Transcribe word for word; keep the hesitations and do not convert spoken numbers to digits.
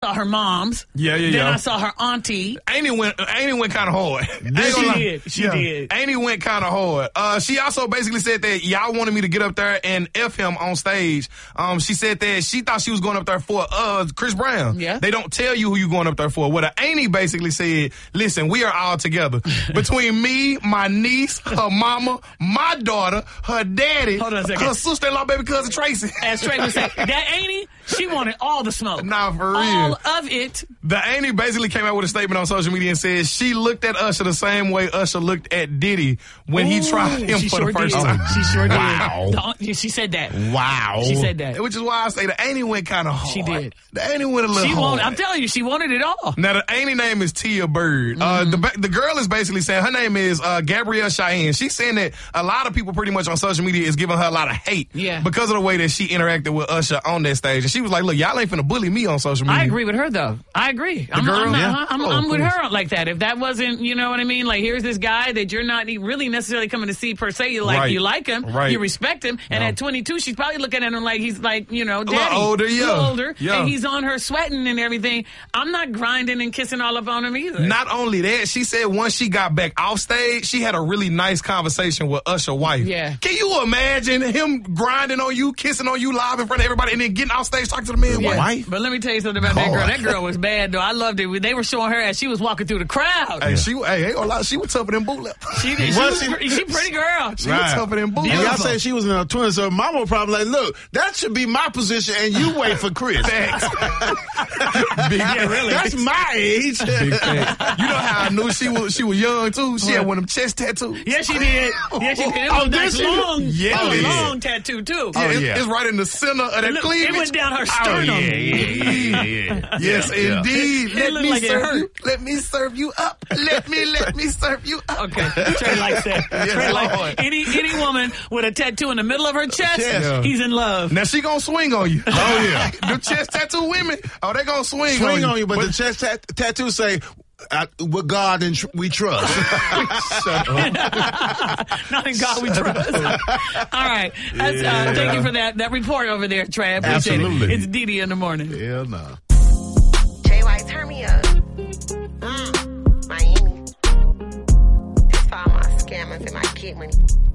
saw her mom's. Yeah, yeah, then yeah. I saw her auntie. Ain't it went, ain't it went kind of hard. She did. She yeah. did. Ain't it went kind of hard. Uh, she also basically said that y'all wanted me to get up there and F him on stage. Um, she said that she thought she was going up there for uh Chris Brown. Yeah. They don't tell you who you going up there for. What well, Amy basically said, listen, we are all together. Between me, my niece, her mama, my daughter, her daddy, Hold on a second. her sister-in-law, baby cousin Tracy. As Trey would say, that Amy, she wanted all the smoke. Nah, for real. All of it. The Amy basically came out with a statement on social media and said she looked at Usher the same way Usher looked at Diddy when Ooh, he tried him she for sure the first did. time. She sure Wow. did. The- She said that. Wow. She said that. Which is why I say the Amy went kind of hard. She did. The Amy went a little She hard. wanted, I'm telling you, she wanted it all. Now, the Amy name is Tia Bird. Mm-hmm. Uh, the ba- the girl is basically saying, her name is uh, Gabrielle Cheyenne. She's saying that a lot of people pretty much on social media is giving her a lot of hate Yeah. because of the way that she interacted with Usher on that stage. And she was like, look, y'all ain't finna bully me on social media. I agree with her, though. I agree. I'm, girl? I'm, not- Yeah. I'm, Oh, I'm with please. her like that. If that wasn't, you know what I mean? Like, here's this guy that you're not really necessarily coming to see per se. You like, Right. you like him. Right. You respect him. And Yeah. at twenty-two, she's probably looking at him like he's like, you know, little daddy. older, A little yeah. older. Yeah. And he's on her sweating and everything. I'm not grinding and kissing all up on him either. Not only that, she said once she got back off stage, she had a really nice conversation with Usher's wife. Yeah. Can you imagine him grinding on you, kissing on you live in front of everybody, and then getting off stage talking to the man? Yeah. Wife? But let me tell you something about that girl. That girl was bad, though. I loved it. They were showing her as she was walking through the crowd. Hey, she, hey, ain't gonna lie, she was tougher than Boot Lip. She, did, she, What? was, She- she pretty girl. She was tougher than Boot And Lip. y'all say she was in her twenties, so mama probably like, look, that should be my position, and you wait for Chris. Facts. Big Yeah, really. That's my age. Big facts. You know how I knew she was she was young too? She had one of them chest tattoos. Yeah, she did. Yeah, she did. It was Oh, a nice did she? long, Yeah, oh, yeah. long tattoo, too. Yeah, it's, yeah. it's right in the center of that It, looked- cleavage. it went down her Oh, sternum. yeah, yeah, yeah, yeah. Yes, Yeah, yeah. indeed. It Let looked me like it serve hurt. you. Let me serve you up. Let me let me serve you up. Okay, Trey likes that. Yes, Trey Lord. likes any any woman with a tattoo in the middle of her chest, Yeah. he's in love. Now she gonna swing on you. Oh, yeah. The chest tattoo women, oh, they gonna swing, Swing on on you, but, the chest tat- tattoo say, I, with God and tr- we trust. Shut up. Not in God we trust. All right, That's, uh, thank you for that that report over there, Trey. I appreciate Absolutely. it. It's Dee Dee in the morning. Hell no. Jay White, turn me up. Mm, Miami. This for all my scammers and my kid money.